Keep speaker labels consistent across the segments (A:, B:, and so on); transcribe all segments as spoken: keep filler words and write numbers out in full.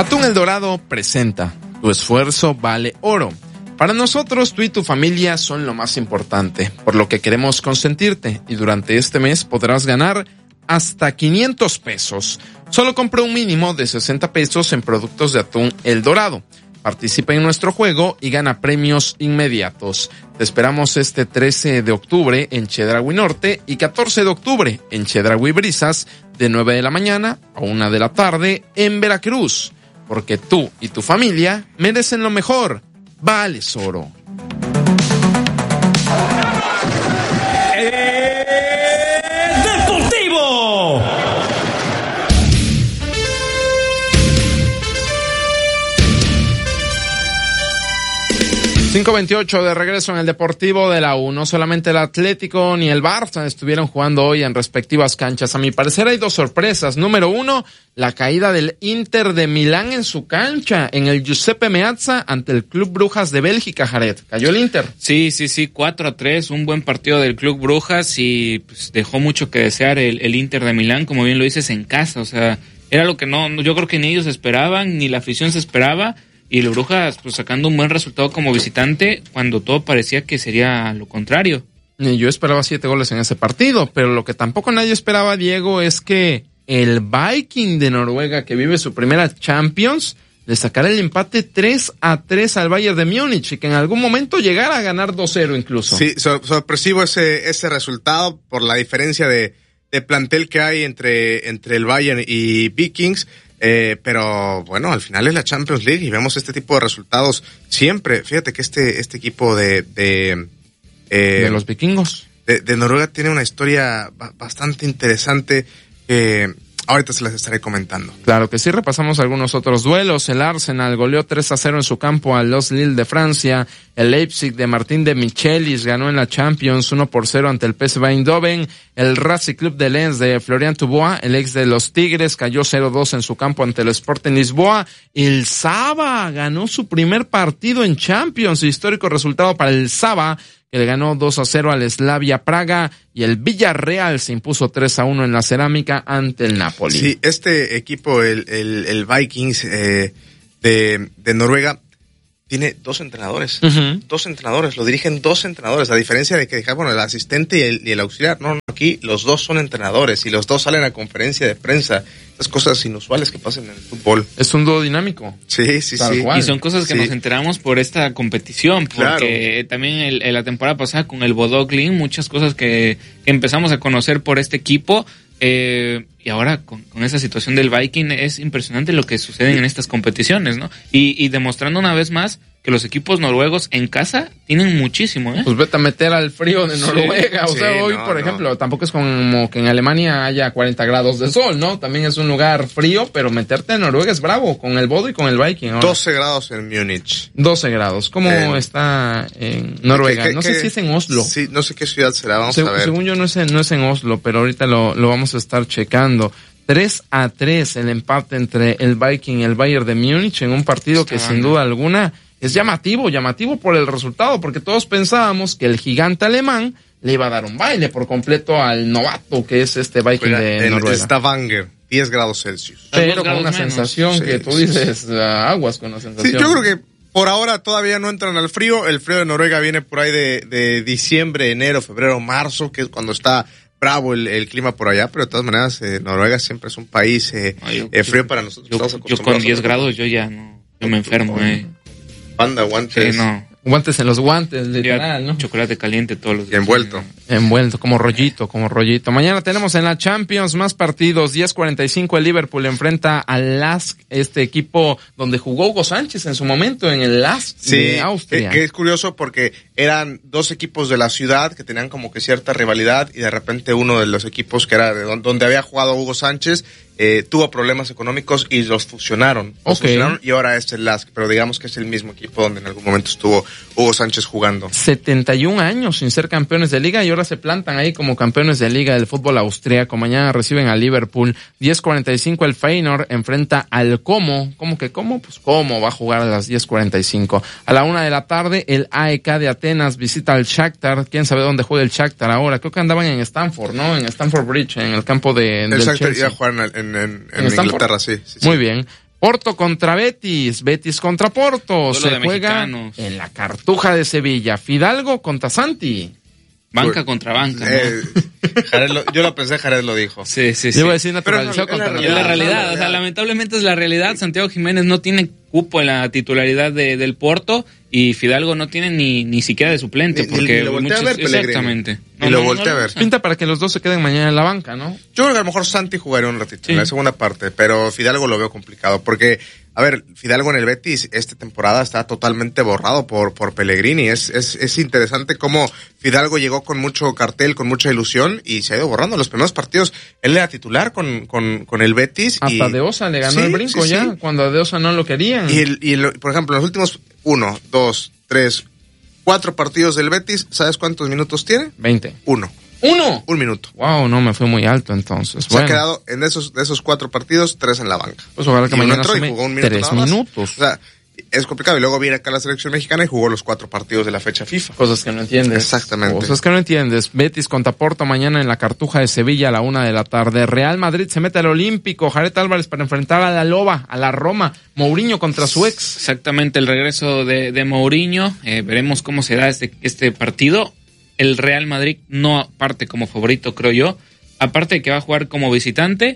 A: Atún El Dorado presenta Tu esfuerzo vale oro. Para nosotros, tú y tu familia son lo más importante, por lo que queremos consentirte y durante este mes podrás ganar hasta quinientos pesos. Solo compra un mínimo de sesenta pesos en productos de Atún El Dorado. Participa en nuestro juego y gana premios inmediatos. Te esperamos este trece de octubre en Chedraui Norte y catorce de octubre en Chedraui Brisas, de nueve de la mañana a una de la tarde en Veracruz. Porque tú y tu familia merecen lo mejor. Vales oro.
B: ¡Eh, Deportivo!
A: cinco veintiocho de regreso en el Deportivo de la U. No solamente el Atlético ni el Barça estuvieron jugando hoy en respectivas canchas. A mi parecer hay dos sorpresas. Número uno, la caída del Inter de Milán en su cancha, en el Giuseppe Meazza, ante el Club Brujas de Bélgica, Jared. ¿Cayó el Inter?
C: Sí, sí, sí, cuatro a tres, un buen partido del Club Brujas y pues, dejó mucho que desear el, el Inter de Milán, como bien lo dices, en casa. O sea, era lo que no, yo creo que ni ellos esperaban, ni la afición se esperaba. Y el Brujas, pues sacando un buen resultado como visitante, cuando todo parecía que sería lo contrario.
A: Yo esperaba siete goles en ese partido, pero lo que tampoco nadie esperaba, Diego, es que el Viking de Noruega, que vive su primera Champions, le sacara el empate tres a tres al Bayern de Múnich y que en algún momento llegara a ganar dos cero incluso.
D: Sí, sor- sorpresivo ese ese resultado por la diferencia de, de plantel que hay entre, entre el Bayern y Vikings. Eh, pero bueno, al final es la Champions League y vemos este tipo de resultados siempre. Fíjate que este este equipo de de, eh,
A: de los vikingos
D: de, de Noruega tiene una historia ba- bastante interesante que ahorita se las estaré comentando.
A: Claro que sí, repasamos algunos otros duelos. El Arsenal goleó tres a cero en su campo al Los Lille de Francia. El Leipzig de Martín de Michelis ganó en la Champions uno por cero ante el P S V Eindhoven. El Racing Club de Lens de Florian Thauvin, el ex de los Tigres, cayó cero dos en su campo ante el Sporting Lisboa. El Saba ganó su primer partido en Champions, histórico resultado para el Saba, que le ganó dos a cero al Slavia Praga, y el Villarreal se impuso tres a uno en la Cerámica ante el Napoli.
D: Sí, este equipo, el, el, el Vikings eh, de, de Noruega, tiene dos entrenadores. Uh-huh. Dos entrenadores, lo dirigen dos entrenadores, a diferencia de que, bueno, el asistente y el, y el auxiliar. No, no, aquí los dos son entrenadores y los dos salen a conferencia de prensa. Estas cosas inusuales que pasan en el fútbol.
A: Es un dúo dinámico.
D: Sí, sí,
A: Tal
D: sí.
A: cual.
C: Y son cosas que sí. nos enteramos por esta competición, porque
D: claro.
C: también el, el, la temporada pasada con el Bodø Glimt, muchas cosas que, que empezamos a conocer por este equipo. Eh, y ahora con, con esa situación del Viking es impresionante lo que sucede en estas competiciones, ¿no? Y, y demostrando una vez más que los equipos noruegos en casa tienen muchísimo, ¿eh?
A: Pues vete a meter al frío de Noruega. Sí, o sea, sí, hoy, no, por no. ejemplo, tampoco es como que en Alemania haya cuarenta grados de sol, ¿no? También es un lugar frío, pero meterte en Noruega es bravo, con el Bodø y con el Viking. ¿No?
D: doce grados en Múnich.
A: doce grados. ¿Cómo eh, está en Noruega? ¿Qué, no qué, sé si es en Oslo.
D: Sí, no sé qué ciudad será, vamos
A: Se,
D: a ver.
A: Según yo no es en, no es en Oslo, pero ahorita lo, lo vamos a estar checando. tres a tres el empate entre el Viking y el Bayern de Múnich en un partido que sin duda alguna es llamativo, llamativo por el resultado, porque todos pensábamos que el gigante alemán le iba a dar un baile por completo al novato que es este Viking
D: Mira,
A: de
D: en
A: Noruega.
D: Stavanger, diez grados Celsius.
A: Pero con una menos. sensación sí, que tú dices, uh, aguas con la sensación.
D: Sí, yo creo que por ahora todavía no entran al frío. El frío de Noruega viene por ahí de, de diciembre, enero, febrero, marzo, que es cuando está bravo el, el clima por allá, pero de todas maneras eh, Noruega siempre es un país eh, Ay, yo, eh, frío para nosotros.
C: Yo, yo con diez grados yo ya no, yo me enfermo, eh.
D: Panda, guantes.
C: Sí, no.
A: Guantes en los guantes, literal, ¿no?
C: Chocolate caliente todos los
D: días. Y envuelto.
A: Envuelto, como rollito, como rollito. Mañana tenemos en la Champions más partidos. diez cuarenta y cinco el Liverpool enfrenta al Lask, este equipo donde jugó Hugo Sánchez en su momento en el Lask
D: sí,
A: de Austria.
D: Que, que es curioso porque eran dos equipos de la ciudad que tenían como que cierta rivalidad y de repente uno de los equipos que era de donde había jugado Hugo Sánchez eh, tuvo problemas económicos y los fusionaron. Los
A: okay.
D: fusionaron y ahora es el Lask, pero digamos que es el mismo equipo donde en algún momento estuvo Hugo Sánchez jugando.
A: setenta y un años sin ser campeones de liga y ahora se plantan ahí como campeones de liga del fútbol austríaco. Mañana reciben a Liverpool. diez cuarenta y cinco el Feyenoord enfrenta al Como. ¿Cómo que Como? Pues Como va a jugar a las diez cuarenta y cinco. A la una de la tarde el A E K de Atenas visita al Shakhtar. ¿Quién sabe dónde juega el Shakhtar ahora? Creo que andaban en Stanford, ¿no? En Stanford Bridge, en el campo de
D: el
A: del
D: Shakhtar
A: Chelsea.
D: iba a jugar en, en, en, en, en Inglaterra, sí, sí, sí.
A: Muy bien. Porto contra Betis, Betis contra Porto,
C: Duelo
A: se
C: de
A: juega
C: mexicanos.
A: en la Cartuja de Sevilla. Fidalgo contra Santi.
C: Banca contra banca, ¿no?
D: Eh, Jared lo- yo lo pensé, Jared lo dijo.
C: Sí, sí,
A: Yo
C: sí.
A: iba a decir
D: Pero
A: naturalizado
D: es la-
A: contra
D: es
C: Es la
A: naturalizado.
C: realidad,
D: la
C: o sea,
D: realidad.
C: lamentablemente es la realidad. Santiago Jiménez no tiene cupo en la titularidad de, del Porto y Fidalgo no tiene ni, ni siquiera de suplente.
D: Ni- ni-
C: porque
D: ni lo voltea a ver, Pellegrini.
C: exactamente.
D: Ni lo voltea a ver.
A: Pinta para que los dos se queden mañana en la banca, ¿no?
D: Yo creo que a lo mejor Santi jugaría un ratito
C: Sí.
D: en la segunda parte, pero Fidalgo lo veo complicado porque, a ver, Fidalgo en el Betis esta temporada está totalmente borrado por, por Pellegrini. Es, es, es interesante cómo Fidalgo llegó con mucho cartel, con mucha ilusión y se ha ido borrando. Los primeros partidos él era titular con, con, con el Betis.
A: Hasta
D: y,
A: De Osa le ganó
D: Sí,
A: el brinco
D: sí,
A: ya,
D: sí.
A: cuando a De Osa no lo querían.
D: Y, el, y el- por ejemplo, en los últimos uno, dos, tres, cuatro partidos del Betis, ¿sabes cuántos minutos tiene?
A: veinte.
D: Uno.
A: ¡Uno!
D: Un minuto.
A: Wow, no me fue muy alto entonces.
D: Se
A: Bueno,
D: ha quedado en esos, de esos cuatro partidos, tres en la banca.
A: pues ojalá que
D: Y uno
A: mañana
D: entró y
A: sume
D: jugó un minuto
A: tres
D: nada más.
A: minutos.
D: O sea, es complicado. Y luego viene acá la selección mexicana y jugó los cuatro partidos de la fecha FIFA.
A: Cosas que no entiendes.
D: Exactamente.
A: Cosas que no entiendes. Betis contra Porto mañana en la Cartuja de Sevilla a la una de la tarde. Real Madrid se mete al Olímpico. Jared Álvarez para enfrentar a la Loba, a la Roma. Mourinho contra su ex.
C: Exactamente, el regreso de, de Mourinho. Eh, veremos cómo se da este, este partido. El Real Madrid no parte como favorito, creo yo. Aparte de que va a jugar como visitante,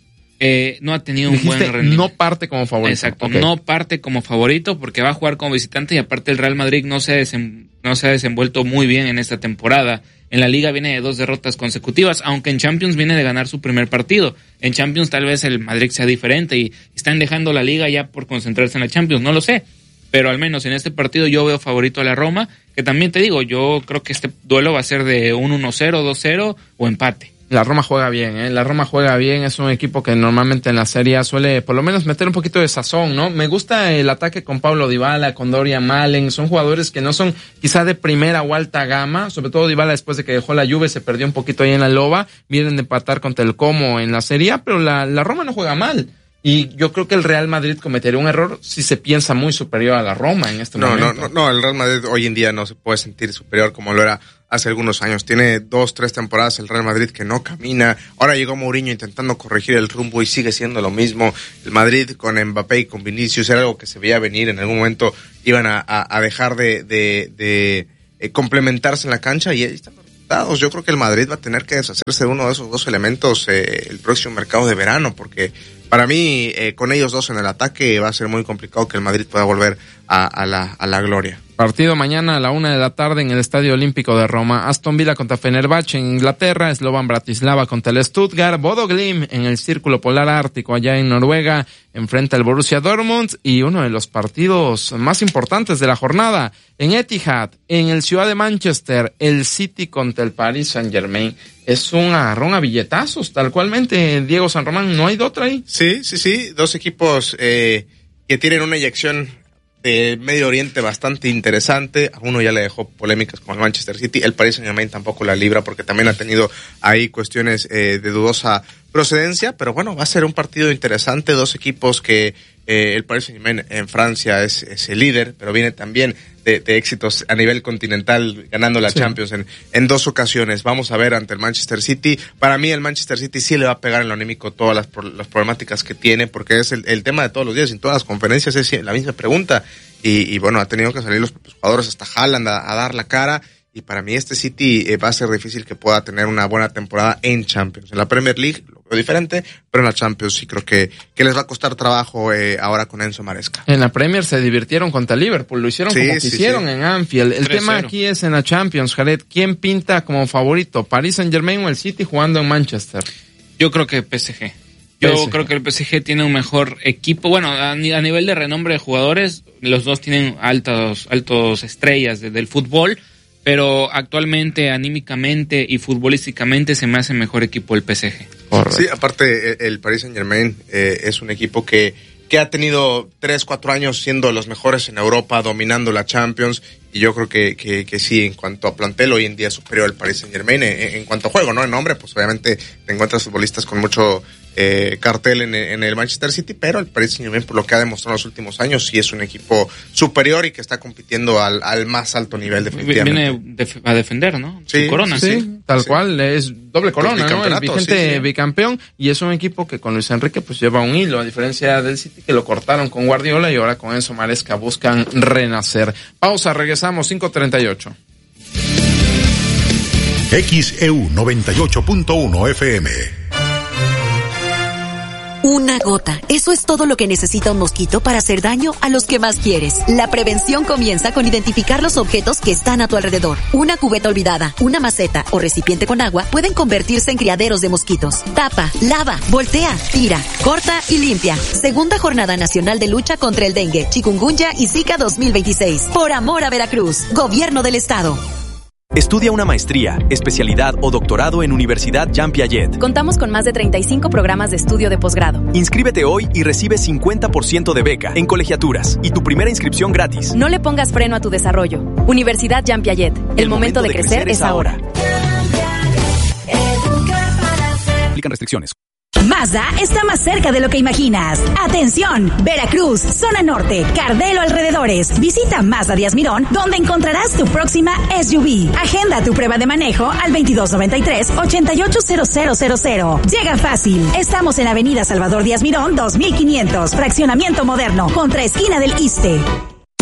C: eh, no ha tenido un buen
A: Dijiste,
C: rendimiento.
A: no parte como favorito.
C: Exacto,
A: Ok.
C: no parte como favorito porque va a jugar como visitante y aparte el Real Madrid no se, ha desem- no se ha desenvuelto muy bien en esta temporada. En la Liga viene de dos derrotas consecutivas, aunque en Champions viene de ganar su primer partido. En Champions tal vez el Madrid sea diferente y están dejando la Liga ya por concentrarse en la Champions, no lo sé. Pero al menos en este partido yo veo favorito a la Roma, que también te digo, yo creo que este duelo va a ser de un uno cero, dos cero o empate.
A: La Roma juega bien, ¿eh? La Roma juega bien, es un equipo que normalmente en la Serie A suele por lo menos meter un poquito de sazón, ¿no? Me gusta el ataque con Paulo Dybala, con Dorian Malen, son jugadores que no son quizá de primera o alta gama, sobre todo Dybala después de que dejó la Juve se perdió un poquito ahí en la Loba, vienen de empatar contra el Como en la Serie A, pero la, la Roma no juega mal. Y yo creo que el Real Madrid cometería un error si se piensa muy superior a la Roma en este
D: No,
A: momento.
D: no, no, no, el Real Madrid hoy en día no se puede sentir superior como lo era hace algunos años. Tiene dos, tres temporadas el Real Madrid que no camina. Ahora llegó Mourinho intentando corregir el rumbo y sigue siendo lo mismo. El Madrid con Mbappé y con Vinicius era algo que se veía venir. En algún momento iban a, a, a dejar de, de, de eh, complementarse en la cancha y ahí están los resultados. Yo creo que el Madrid va a tener que deshacerse de uno de esos dos elementos eh, el próximo mercado de verano, porque para mí, eh, con ellos dos en el ataque, va a ser muy complicado que el Madrid pueda volver a, a, la, a la gloria.
A: Partido mañana a la una de la tarde en el Estadio Olímpico de Roma. Aston Villa contra Fenerbahce en Inglaterra. Slovan Bratislava contra el Stuttgart. Bodo Glimt en el Círculo Polar Ártico allá en Noruega. Enfrenta al Borussia Dortmund. Y uno de los partidos más importantes de la jornada. En Etihad, en el Ciudad de Manchester, el City contra el Paris Saint-Germain. Es un agarrón a billetazos, tal cualmente, Diego San Román. No hay de otra ahí.
D: Sí, sí, sí. Dos equipos eh, que tienen una eyección de Medio Oriente bastante interesante. A uno ya le dejó polémicas con el Manchester City. El Paris Saint-Germain tampoco la libra porque también ha tenido ahí cuestiones eh, de dudosa procedencia. Pero bueno, va a ser un partido interesante. Dos equipos que eh, el Paris Saint-Germain en Francia es, es el líder, pero viene también de, de éxitos a nivel continental ganando la
A: Sí.
D: Champions en, en dos ocasiones. Vamos a ver ante el Manchester City. Para mí el Manchester City sí le va a pegar en lo anímico todas las, pro- las problemáticas que tiene, porque es el, el tema de todos los días. En todas las conferencias es la misma pregunta. Y, y bueno, ha tenido que salir los propios jugadores hasta Haaland a, a dar la cara. Y para mí este City eh, va a ser difícil que pueda tener una buena temporada en Champions. En la Premier League lo veo diferente, pero en la Champions sí creo que, que les va a costar trabajo eh, ahora con Enzo Maresca.
A: En la Premier se divirtieron contra Liverpool, lo hicieron
D: Sí,
A: como
D: sí,
A: quisieron
D: sí.
A: en Anfield. El
C: tres
A: tema
C: cero.
A: aquí es en la Champions, Jared. ¿Quién pinta como favorito? ¿Paris Saint-Germain o el City jugando en Manchester?
C: Yo creo que P S G. Yo
A: P S G.
C: creo que el P S G tiene un mejor equipo. Bueno, a, ni- a nivel de renombre de jugadores, los dos tienen altos, altos estrellas de- del fútbol, pero actualmente, anímicamente y futbolísticamente se me hace mejor equipo el P S G.
A: Correcto.
D: Sí, aparte el, el Paris Saint Germain eh, es un equipo que, que ha tenido tres, cuatro años siendo los mejores en Europa, dominando la Champions, y yo creo que, que, que sí, en cuanto a plantel, hoy en día es superior al Paris Saint Germain. En, en cuanto a juego, ¿no? En nombre, pues obviamente te encuentras futbolistas con mucho eh, cartel en, en el Manchester City, pero el Paris Saint-Germain, por lo que ha demostrado en los últimos años, sí es un equipo superior y que está compitiendo al, al más alto nivel, definitivamente.
C: Viene def- a defender, ¿no?
A: Sí,
C: Su corona.
A: Sí, sí tal sí. cual, es doble corona, ¿no? El vigente
D: sí, sí.
A: bicampeón, y es un equipo que con Luis Enrique pues lleva un hilo, a diferencia del City que lo cortaron con Guardiola y ahora con Enzo Maresca buscan renacer. Pausa, regresamos, cinco treinta y ocho.
E: X E U noventa y ocho punto uno F M.
F: Una gota. Eso es todo lo que necesita un mosquito para hacer daño a los que más quieres. La prevención comienza con identificar los objetos que están a tu alrededor. Una cubeta olvidada, una maceta o recipiente con agua pueden convertirse en criaderos de mosquitos. Tapa, lava, voltea, tira, corta y limpia. Segunda Jornada Nacional de Lucha contra el Dengue, Chikungunya y Zika dos mil veintiséis. Por amor a Veracruz. Gobierno del Estado.
G: Estudia una maestría, especialidad o doctorado en Universidad Jean Piaget.
H: Contamos con más de treinta y cinco programas de estudio de posgrado.
G: Inscríbete hoy y recibe cincuenta por ciento de beca en colegiaturas y tu primera inscripción gratis.
H: No le pongas freno a tu desarrollo. Universidad Jean Piaget. El, El momento, momento de, de crecer, crecer es ahora.
G: Aplican restricciones.
I: Mazda está más cerca de lo que imaginas. Atención, Veracruz, zona norte, Cardel o alrededores. Visita Mazda Díaz Mirón, donde encontrarás tu próxima S U V. Agenda tu prueba de manejo al veintidós noventa y tres, ochenta y ocho cero cero cero cero. Llega fácil. Estamos en Avenida Salvador Díaz Mirón, dos mil quinientos, fraccionamiento moderno, contra esquina del Iste.